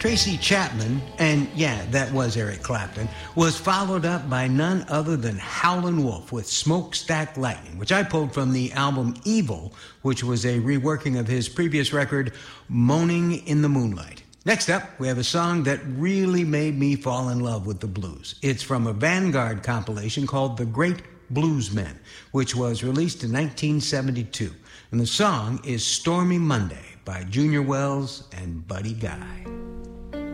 Tracy Chapman, and yeah, that was Eric Clapton, was followed up by none other than Howlin' Wolf with Smokestack Lightning, which I pulled from the album Evil, which was a reworking of his previous record, Moaning in the Moonlight. Next up, we have a song that really made me fall in love with the blues. It's from a Vanguard compilation called The Great Bluesmen, which was released in 1972. And the song is Stormy Monday by Junior Wells and Buddy Guy.